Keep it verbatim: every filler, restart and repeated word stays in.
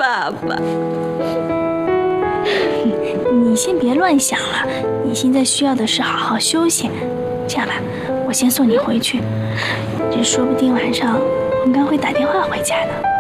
爸爸。 你先别乱想了，你现在需要的是好好休息。这样吧，我先送你回去，这说不定晚上文刚会打电话回家呢。